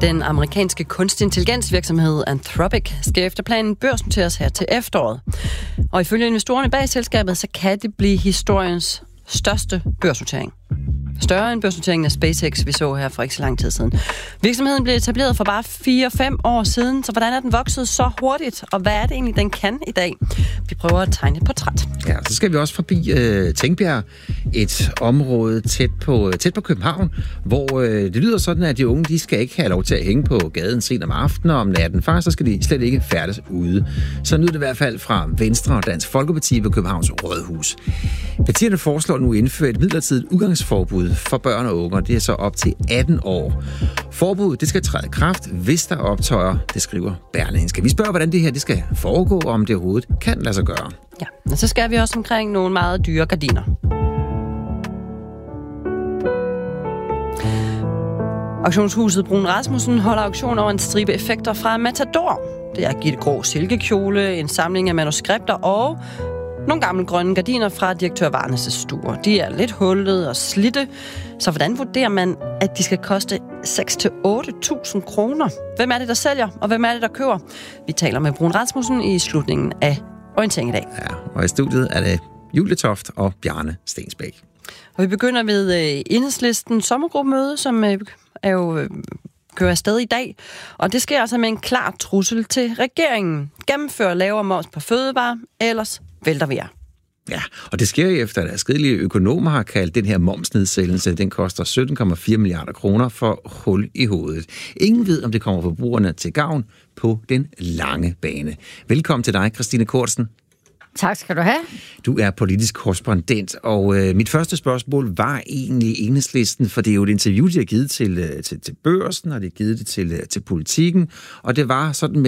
Den amerikanske kunstig intelligensvirksomhed Anthropic skal efter planen børsnoteres her til efteråret. Og ifølge investorerne bag selskabet, så kan det blive historiens største børsnotering. Større end børsnoteringen af SpaceX, vi så her for ikke så lang tid siden. Virksomheden blev etableret for bare 4-5 år siden, så hvordan er den vokset så hurtigt, og hvad er det egentlig, den kan i dag? Vi prøver at tegne et portræt. Ja, så skal vi også forbi Tingbjerg, et område tæt på København, hvor det lyder sådan, at de unge, de skal ikke have lov til at hænge på gaden sent om aftenen og om natten. Faktisk så skal de slet ikke færdes ude. Så lyder det i hvert fald fra Venstre og Dansk Folkeparti ved Københavns Rådhus. Partierne foreslår nu at indføre et midlertidigt udgangsforbud for børn og unge, det er så op til 18 år. Forbuddet, det skal træde i kraft, hvis der optøjer, det skriver Berlingske. Vi spørger, hvordan det her det skal foregå, og om det overhovedet kan lade sig gøre. Ja, og så skal vi også omkring nogle meget dyre gardiner. Auktionshuset Bruun Rasmussen holder auktion over en stribe effekter fra Matador. Det er Gitte Grå silkekjole, en samling af manuskripter og nogle gamle grønne gardiner fra direktør Varnes' stuer. De er lidt hullede og slidte, så hvordan vurderer man, at de skal koste 6.000-8.000 kroner? Hvem er det, der sælger, og hvem er det, der køber? Vi taler med Bruun Rasmussen i slutningen af Orientering i dag. Ja, og i studiet er det Julie Toft og Bjarne Stensbæk. Og vi begynder ved Enhedslistens sommergruppemøde, som kører afsted i dag. Og det sker altså med en klar trussel til regeringen. Gennemfør lavere moms på fødevarer, ellers vælter vi jer. Ja, og det sker efter, at adskillige økonomer har kaldt den her momsnedsættelse, den koster 17,4 milliarder kroner for hul i hovedet. Ingen ved, om det kommer forbrugerne til gavn på den lange bane. Velkommen til dig, Christine Kortsen. Tak skal du have. Du er politisk korrespondent, og mit første spørgsmål var egentlig Enhedslisten, for det er jo et interview, de har givet til Børsen, og de har givet det til Politikken, og det var sådan